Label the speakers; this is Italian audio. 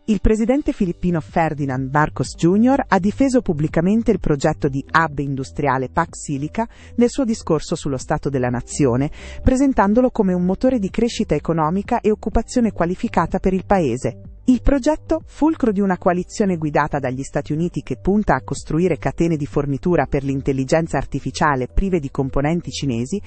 Speaker 1: Il presidente filippino Ferdinand Marcos Jr. ha difeso pubblicamente il progetto di hub industriale Pac Silica nel suo discorso sullo stato della nazione, presentandolo come un motore di crescita economica e occupazione qualificata per il paese. Il progetto, fulcro di una coalizione guidata dagli Stati Uniti che punta a costruire catene di fornitura per l'intelligenza artificiale prive di componenti cinesi,